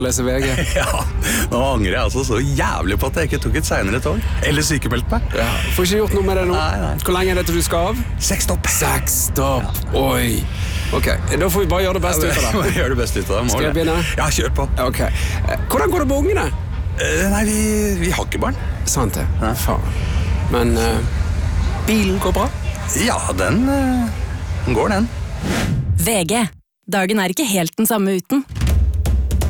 lese VG. Ja, nå angrer jeg altså så jævlig på at jeg ikke tok et senere tog. Eller sykemeldt meg. Ja, får ikke gjort noe med det nå. Nei. Hvor lenge er det til du skal av? 6 stopp. 6 stopp. Oi. Ok, da får vi bare gjøre det beste ut av det. Gjør det beste ut av det. Skal jeg begynne? Ja, kjør på. Ok. Hvordan går det med ungene? Nei, vi har ikke barn. Sant det. Faen. Men bilen går bra? Ja, den går den. VG. Dagen er ikke helt den samme uten.